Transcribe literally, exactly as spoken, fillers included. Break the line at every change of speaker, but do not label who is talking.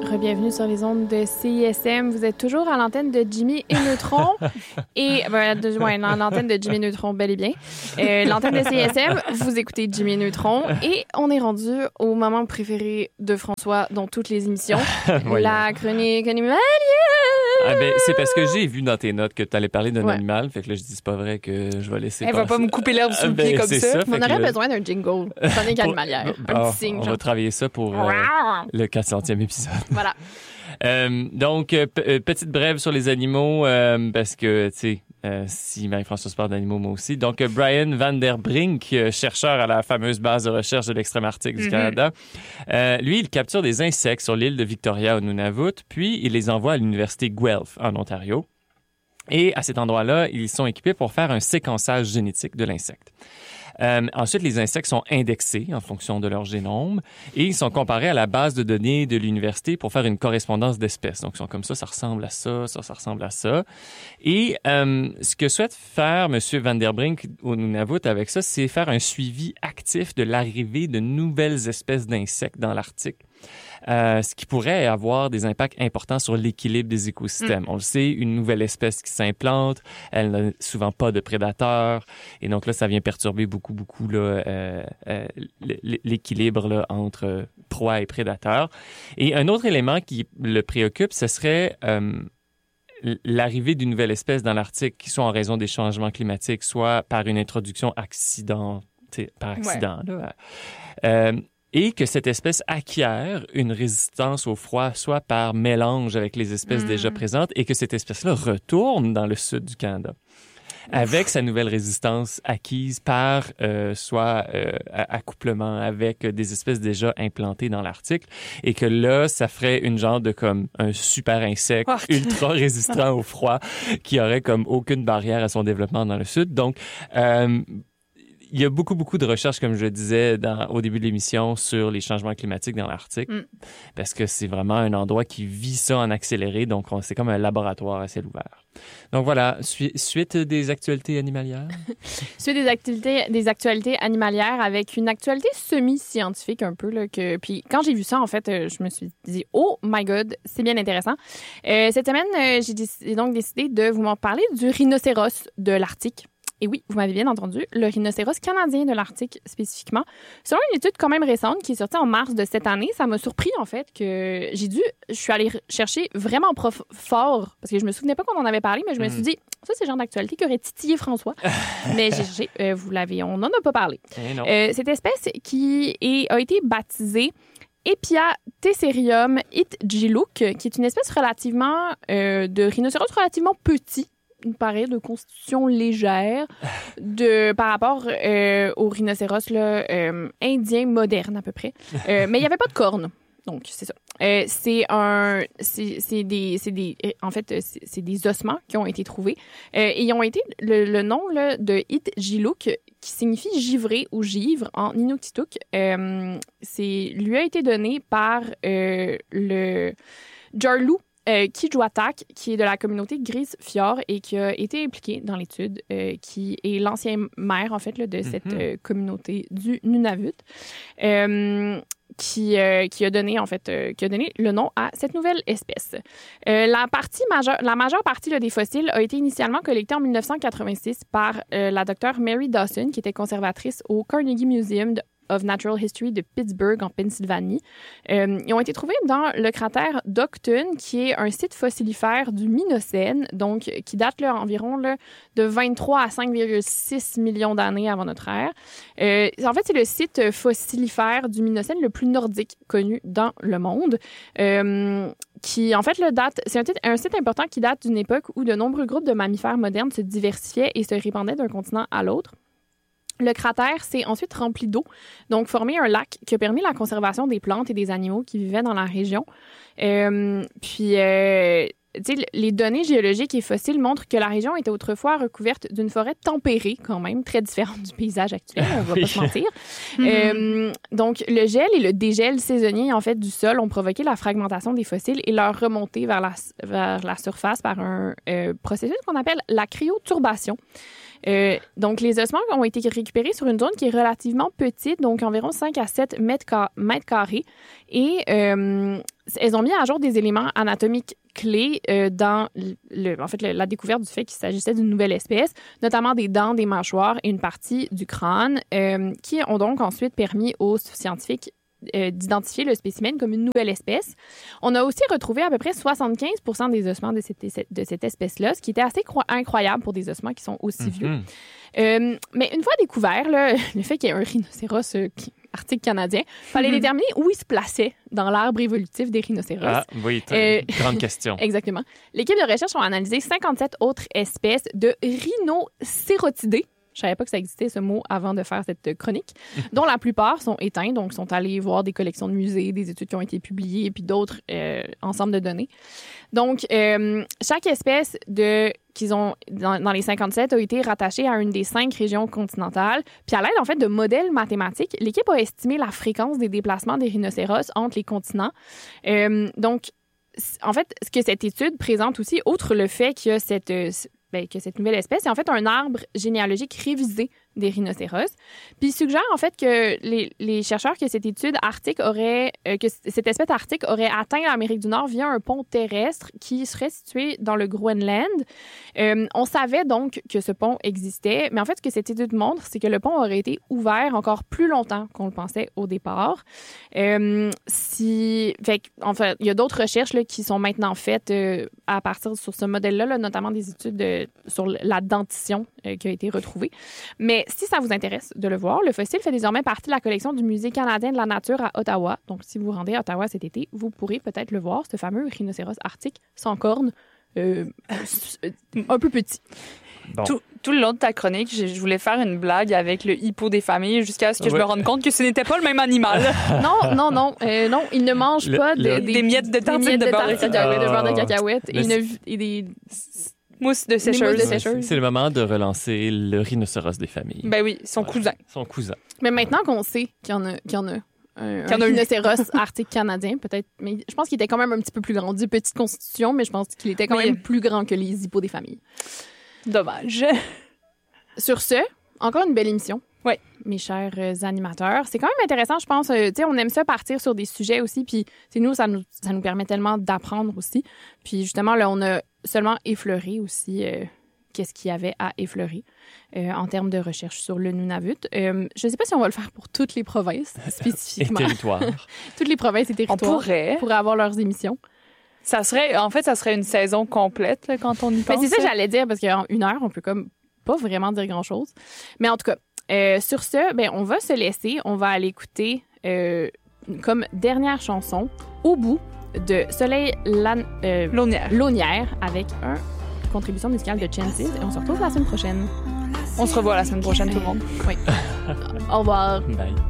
Bienvenue sur les ondes de C I S M. Vous êtes toujours à l'antenne de Jimmy et Neutron. et ben, de, ouais, l'antenne de Jimmy Neutron, bel et bien. Euh, l'antenne de C I S M, vous écoutez Jimmy Neutron. Et on est rendu au moment préféré de François dans toutes les émissions. La chronique animalière.
Ah ben, c'est parce que j'ai vu dans tes notes que tu allais parler d'un
ouais.
animal. Fait que là, je dis, c'est pas vrai que je vais laisser
Elle
passer.
va pas me couper l'herbe sous le
ben,
pied comme ça.
ça
On aurait
le...
besoin d'un jingle. Chronique animalière.
Pour...
Un
oh,
petit signe.
On
genre.
va travailler ça pour euh, le quatre centième épisode.
Voilà.
Euh, donc, euh, p- euh, petite brève sur les animaux, euh, parce que, tu sais, euh, si Marie-Françoise parle d'animaux, moi aussi. Donc, euh, Brian Van Der Brink, euh, chercheur à la fameuse base de recherche de l'extrême arctique du mm-hmm. Canada, euh, lui, il capture des insectes sur l'île de Victoria au Nunavut, puis il les envoie à l'université Guelph, en Ontario. Et à cet endroit-là, ils sont équipés pour faire un séquençage génétique de l'insecte. Euh, ensuite, les insectes sont indexés en fonction de leur génome et ils sont comparés à la base de données de l'université pour faire une correspondance d'espèces. Donc, ils sont comme ça, ça ressemble à ça, ça, ça ressemble à ça. Et euh, ce que souhaite faire M. Van Der Brink au Nunavut avec ça, c'est faire un suivi actif de l'arrivée de nouvelles espèces d'insectes dans l'Arctique. Euh, ce qui pourrait avoir des impacts importants sur l'équilibre des écosystèmes. Mm. On le sait, une nouvelle espèce qui s'implante, elle n'a souvent pas de prédateurs, et donc là, ça vient perturber beaucoup, beaucoup là, euh, euh, l'équilibre là, entre proie et prédateur. Et un autre élément qui le préoccupe, ce serait euh, l'arrivée d'une nouvelle espèce dans l'Arctique, soit en raison des changements climatiques, soit par une introduction accident, par accident. Ouais. Là. Euh, et que cette espèce acquiert une résistance au froid, soit par mélange avec les espèces mmh. déjà présentes, et que cette espèce-là retourne dans le sud du Canada avec sa nouvelle résistance acquise par euh, soit euh, accouplement avec des espèces déjà implantées dans l'Arctique, et que là, ça ferait une genre de comme un super insecte oh. ultra résistant au froid qui aurait comme aucune barrière à son développement dans le sud. Donc, euh, il y a beaucoup, beaucoup de recherches, comme je le disais dans, au début de l'émission, sur les changements climatiques dans l'Arctique, mm. parce que c'est vraiment un endroit qui vit ça en accéléré, donc on, c'est comme un laboratoire à ciel ouvert. Donc voilà, su- suite des actualités animalières.
Suite des activités, des actualités animalières avec une actualité semi-scientifique un peu. Là, que, puis quand j'ai vu ça, en fait, je me suis dit « Oh my God, c'est bien intéressant euh, ». Cette semaine, euh, j'ai, déc- j'ai donc décidé de vous m'en parler du rhinocéros de l'Arctique. Et oui, vous m'avez bien entendu, le rhinocéros canadien de l'Arctique spécifiquement. Selon une étude quand même récente qui est sortie en mars de cette année, ça m'a surpris en fait que j'ai dû, je suis allée chercher vraiment prof, fort, parce que je me souvenais pas qu'on en avait parlé, mais je me suis dit, ça c'est le genre d'actualité qui aurait titillé François. mais j'ai cherché, euh, vous l'avez, on n'en a pas parlé. Euh, cette espèce qui est, a été baptisée Epia tesserium itgiluk, qui est une espèce relativement, euh, de rhinocéros relativement petit, il me paraît, de constitution légère de, par rapport euh, aux rhinocéros là, euh, indiens modernes à peu près. Euh, mais il n'y avait pas de cornes. Donc, c'est ça. Euh, c'est un... C'est, c'est des... C'est des en fait, c'est, c'est des ossements qui ont été trouvés. Euh, et ils ont été... Le, le nom là, de Itgiluk, qui signifie givré ou givre en Inuktitut, euh, c'est, lui a été donné par euh, le Jarlu Euh, Kijuatak, qui est de la communauté Grise Fjord et qui a été impliqué dans l'étude, euh, qui est l'ancien maire, en fait, là, de cette mm-hmm. euh, communauté du Nunavut, euh, qui, euh, qui a donné, en fait, euh, qui a donné le nom à cette nouvelle espèce. Euh, la partie majeure, la majeure partie là, des fossiles a été initialement collectée en dix-neuf cent quatre-vingt-six par euh, la docteure Mary Dawson, qui était conservatrice au Carnegie Museum de of Natural History de Pittsburgh, en Pennsylvanie. Euh, ils ont été trouvés dans le cratère d'Octon, qui est un site fossilifère du Miocène, donc qui date là, environ là, de vingt-trois à cinq virgule six millions d'années avant notre ère. Euh, en fait, c'est le site fossilifère du Miocène le plus nordique connu dans le monde. Euh, qui, en fait, le date, c'est un, t- un site important qui date d'une époque où de nombreux groupes de mammifères modernes se diversifiaient et se répandaient d'un continent à l'autre. Le cratère s'est ensuite rempli d'eau, donc formé un lac qui a permis la conservation des plantes et des animaux qui vivaient dans la région. Euh, puis, euh, tu sais, les données géologiques et fossiles montrent que la région était autrefois recouverte d'une forêt tempérée, quand même, très différente du paysage actuel, on va oui. pas se mentir. euh, donc, le gel et le dégel saisonnier, en fait, du sol ont provoqué la fragmentation des fossiles et leur remontée vers la, vers la surface par un euh, processus qu'on appelle la cryoturbation. Euh, donc, les ossements ont été récupérés sur une zone qui est relativement petite, donc environ cinq à sept mètres carrés. Et euh, elles ont mis à jour des éléments anatomiques clés euh, dans le, en fait, le, la découverte du fait qu'il s'agissait d'une nouvelle espèce, notamment des dents, des mâchoires et une partie du crâne, euh, qui ont donc ensuite permis aux scientifiques euh, d'identifier le spécimen comme une nouvelle espèce. On a aussi retrouvé à peu près soixante-quinze pour cent des ossements de cette, de cette espèce-là, ce qui était assez cro- incroyable pour des ossements qui sont aussi mm-hmm. vieux. Euh, mais une fois découvert, là, le fait qu'il y ait un rhinocéros euh, qui, arctique canadien, il fallait mm-hmm. déterminer où il se plaçait dans l'arbre évolutif des rhinocéros.
Ah, oui, euh, grande question.
Exactement. L'équipe de recherche a analysé cinquante-sept autres espèces de rhinocérotidae. Je savais pas que ça existait, ce mot, avant de faire cette chronique, dont la plupart sont éteints, donc sont allés voir des collections de musées, des études qui ont été publiées, puis d'autres euh, ensembles de données. Donc, euh, chaque espèce de qu'ils ont dans, dans les cinquante-sept a été rattachée à une des cinq régions continentales. Puis à l'aide, en fait, de modèles mathématiques, l'équipe a estimé la fréquence des déplacements des rhinocéros entre les continents. Euh, donc, en fait, ce que cette étude présente aussi, outre le fait qu'il y a cette... Bien, que cette nouvelle espèce est en fait un arbre généalogique révisé des rhinocéros. Puis il suggère en fait que les, les chercheurs que cette étude arctique aurait, euh, que cette espèce arctique aurait atteint l'Amérique du Nord via un pont terrestre qui serait situé dans le Groenland. Euh, on savait donc que ce pont existait, mais en fait ce que cette étude montre, c'est que le pont aurait été ouvert encore plus longtemps qu'on le pensait au départ. Euh, si, fait en fait, il y a d'autres recherches là, qui sont maintenant faites euh, à partir sur ce modèle-là, là, notamment des études de, sur la dentition euh, qui a été retrouvée. Mais si ça vous intéresse de le voir, le fossile fait désormais partie de la collection du Musée canadien de la nature à Ottawa. Donc, si vous vous rendez à Ottawa cet été, vous pourrez peut-être le voir, ce fameux rhinocéros arctique sans cornes, euh, un peu petit.
Bon. Tout, tout le long de ta chronique, je, je voulais faire une blague avec le hippo des familles jusqu'à ce que ouais. je me rende compte que ce n'était pas le même animal.
non, non, non. Euh, non, il ne mange le, pas de,
le,
des,
des miettes de tartines de, de beurre de cacahuète.
De beurre de cacahuète et, ne, et des...
Mousse de sécheuse.
De sécheuse.
C'est, c'est le moment de relancer le rhinocéros des familles.
Ben oui, son
ouais.
cousin.
Son cousin.
Mais maintenant qu'on sait qu'il y en a, qu'il y en a un, un rhinocéros arctique canadien, peut-être, mais je pense qu'il était quand même un petit peu plus grand. On dit petite constitution, mais je pense qu'il était quand mais... même plus grand que les hippos des familles.
Dommage.
Sur ce, encore une belle émission.
Oui.
Mes chers euh, animateurs. C'est quand même intéressant, je pense. Euh, tu sais, on aime ça partir sur des sujets aussi, puis nous, ça nous, ça nous permet tellement d'apprendre aussi. Puis justement, là, on a seulement effleuré aussi euh, qu'est-ce qu'il y avait à effleurer euh, en termes de recherche sur le Nunavut. Euh, je ne sais pas si on va le faire pour toutes les provinces, spécifiquement.
Et territoires.
Toutes les provinces et territoires.
On pourrait.
Pourraient avoir leurs émissions.
Ça serait, en fait, ça serait une saison complète là, quand on y pense.
Mais c'est ça que j'allais dire, parce qu'en une heure, on peut comme pas vraiment dire grand-chose. Mais en tout cas, euh, sur ce, ben, on va se laisser. On va aller écouter euh, comme dernière chanson « Au bout » de Soleil Lan- euh,
Launière.
Launière avec une contribution musicale de Chances. Et on se retrouve la semaine prochaine.
On se revoit la semaine prochaine, tout le monde.
Oui. Au revoir.
Bye.